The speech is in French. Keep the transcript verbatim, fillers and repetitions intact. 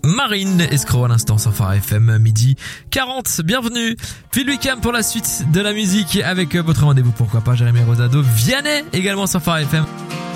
Marine Escroc à l'instant sur Phare F M, midi quarante, bienvenue. Phil Wickham pour la suite de la musique avec votre rendez-vous, pourquoi pas, Jérémy Rosado, Vianney également sur Phare F M.